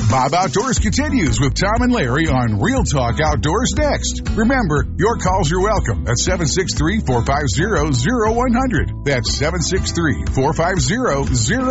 Bob Outdoors continues with Tom and Larry on Real Talk Outdoors next. Remember, your calls are welcome at 763-450-0100. That's 763-450-0100.